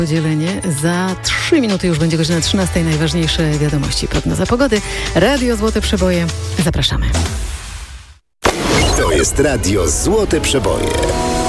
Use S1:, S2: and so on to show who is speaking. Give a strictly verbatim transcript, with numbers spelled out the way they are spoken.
S1: Podzielenie. Za trzy minuty już będzie godzina trzynasta. Najważniejsze wiadomości. Prognoza pogody. Radio Złote Przeboje. Zapraszamy.
S2: To jest Radio Złote Przeboje.